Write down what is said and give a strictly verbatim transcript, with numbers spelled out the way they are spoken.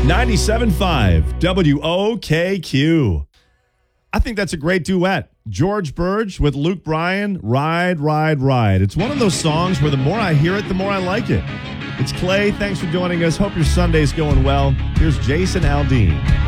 ninety-seven point five W O K Q. I think that's a great duet. George Burge with Luke Bryan, Ride, Ride, Ride. It's one of those songs where the more I hear it, the more I like it. It's Clay. Thanks for joining us. Hope your Sunday's going well. Here's Jason Aldean.